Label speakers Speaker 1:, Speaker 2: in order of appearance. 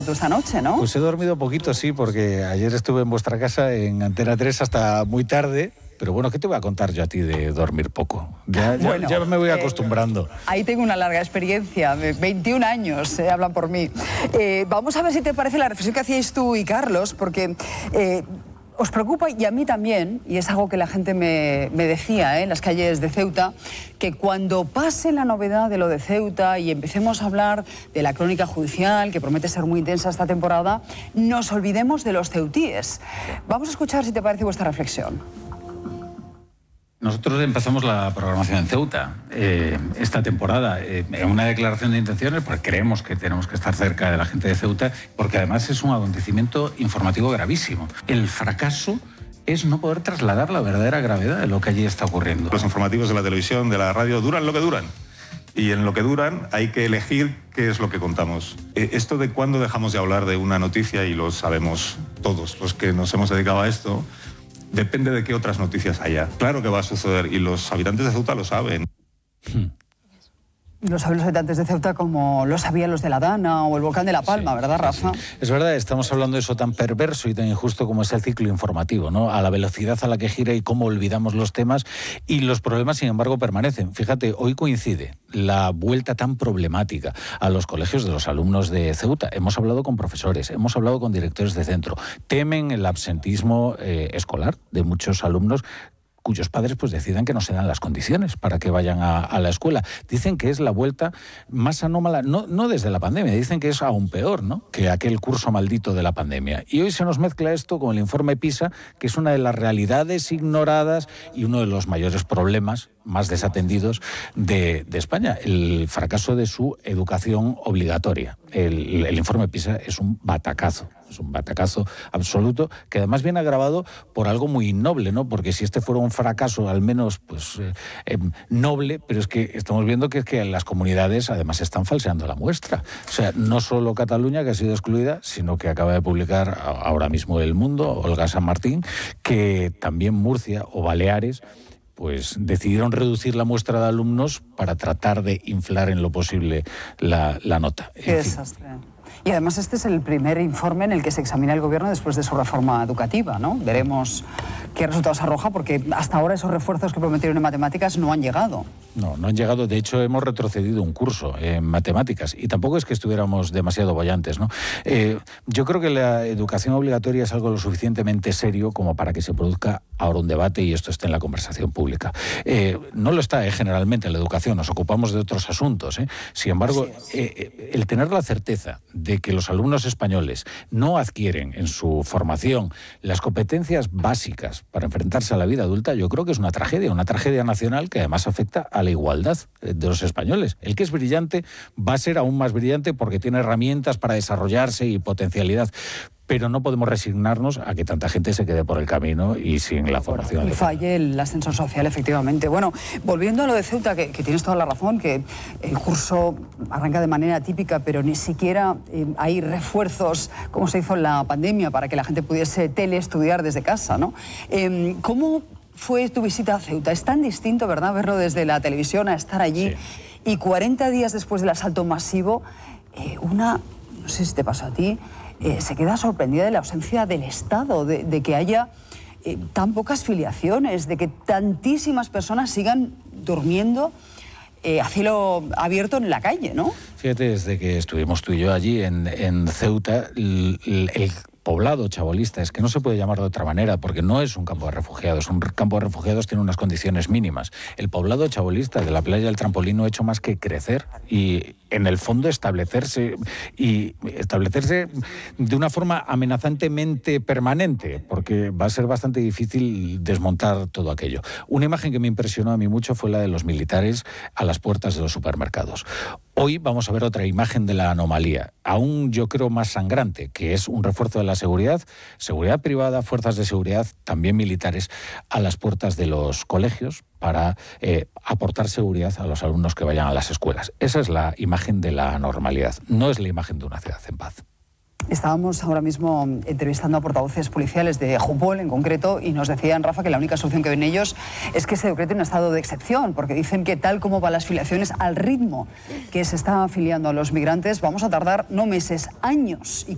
Speaker 1: Esta noche, ¿no?
Speaker 2: Pues he dormido poquito, sí, porque ayer estuve en vuestra casa en Antena 3 hasta muy tarde. Pero bueno, ¿qué te voy a contar yo a ti de dormir poco? Ya me voy acostumbrando.
Speaker 1: Ahí tengo una larga experiencia, 21 años, hablan por mí. Vamos a ver si te parece la reflexión que hacíais tú y Carlos, porque os preocupa, y a mí también, y es algo que la gente me decía en las calles de Ceuta, que cuando pase la novedad de lo de Ceuta y empecemos a hablar de la crónica judicial, que promete ser muy intensa esta temporada, nos olvidemos de los ceutíes. Vamos a escuchar si te parece vuestra reflexión.
Speaker 3: Nosotros empezamos la programación en Ceuta esta temporada en una declaración de intenciones, porque creemos que tenemos que estar cerca de la gente de Ceuta, porque además es un acontecimiento informativo gravísimo. El fracaso es no poder trasladar la verdadera gravedad de lo que allí está ocurriendo.
Speaker 4: Los informativos de la televisión, de la radio, duran lo que duran. Y en lo que duran hay que elegir qué es lo que contamos. Esto de cuándo dejamos de hablar de una noticia, y lo sabemos todos los que nos hemos dedicado a esto, depende de qué otras noticias haya. Claro que va a suceder, y los habitantes de Ceuta lo saben.
Speaker 1: Lo saben los habitantes de Ceuta como lo sabían los de La Dana o el volcán de La Palma, sí, ¿verdad, Rafa?
Speaker 2: Sí. Es verdad, estamos hablando de eso tan perverso y tan injusto como es el ciclo informativo, ¿no? A la velocidad a la que gira y cómo olvidamos los temas, y los problemas, sin embargo, permanecen. Fíjate, hoy coincide la vuelta tan problemática a los colegios de los alumnos de Ceuta. Hemos hablado con profesores, hemos hablado con directores de centro. Temen el absentismo escolar de muchos alumnos, cuyos padres pues decidan que no se dan las condiciones para que vayan a la escuela. Dicen que es la vuelta más anómala, no desde la pandemia, dicen que es aún peor, ¿no?, que aquel curso maldito de la pandemia. Y hoy se nos mezcla esto con el informe PISA, que es una de las realidades ignoradas y uno de los mayores problemas más desatendidos de España, el fracaso de su educación obligatoria. El informe PISA es un batacazo absoluto, que además viene agravado por algo muy noble, ¿no? Porque si este fuera un fracaso al menos noble, pero es que estamos viendo que las comunidades además están falseando la muestra. O sea, no solo Cataluña, que ha sido excluida, sino que acaba de publicar ahora mismo El Mundo, Olga San Martín, que también Murcia o Baleares pues decidieron reducir la muestra de alumnos para tratar de inflar en lo posible la nota.
Speaker 1: Qué desastre. Y además este es el primer informe en el que se examina el gobierno después de su reforma educativa, ¿no? Veremos qué resultados arroja, porque hasta ahora esos refuerzos que prometieron en matemáticas no han llegado.
Speaker 2: No han llegado. De hecho, hemos retrocedido un curso en matemáticas, y tampoco es que estuviéramos demasiado bollantes, ¿no? Yo creo que la educación obligatoria es algo lo suficientemente serio como para que se produzca ahora un debate y esto esté en la conversación pública. No lo está generalmente en la educación, nos ocupamos de otros asuntos. Sin embargo, el tener la certeza de que los alumnos españoles no adquieren en su formación las competencias básicas para enfrentarse a la vida adulta, yo creo que es una tragedia nacional que además afecta a la igualdad de los españoles. El que es brillante va a ser aún más brillante porque tiene herramientas para desarrollarse y potencialidad. Pero no podemos resignarnos a que tanta gente se quede por el camino y sin la formación.
Speaker 1: Y falle el ascensor social, efectivamente. Bueno, volviendo a lo de Ceuta, que tienes toda la razón, que el curso arranca de manera típica, pero ni siquiera hay refuerzos, como se hizo en la pandemia, para que la gente pudiese teleestudiar desde casa, ¿no? ¿Cómo fue tu visita a Ceuta? Es tan distinto, ¿verdad?, verlo desde la televisión a estar allí. Sí. Y 40 días después del asalto masivo, no sé si te pasó a ti, se queda sorprendida de la ausencia del Estado, de que haya tan pocas filiaciones, de que tantísimas personas sigan durmiendo a cielo abierto en la calle, ¿no?
Speaker 2: Fíjate, desde que estuvimos tú y yo allí en Ceuta, el poblado chabolista, es que no se puede llamar de otra manera, porque no es un campo de refugiados. Un campo de refugiados tiene unas condiciones mínimas. El poblado chabolista de la playa del Trampolín no ha hecho más que crecer y, en el fondo, establecerse de una amenazantemente permanente, porque va a ser bastante difícil desmontar todo aquello. Una imagen que me impresionó a mí mucho fue la de los militares a las puertas de los supermercados. Hoy vamos a ver otra imagen de la anomalía, aún yo creo más sangrante, que es un refuerzo de la seguridad privada, fuerzas de seguridad, también militares, a las puertas de los colegios para aportar seguridad a los alumnos que vayan a las escuelas. Esa es la imagen de la normalidad, no es la imagen de una ciudad en paz.
Speaker 1: Estábamos ahora mismo entrevistando a portavoces policiales de Jupol en concreto y nos decían, Rafa, que la única solución que ven ellos es que se decrete un estado de excepción, porque dicen que tal como van las filiaciones, al ritmo que se está afiliando a los migrantes, vamos a tardar no meses, años. Y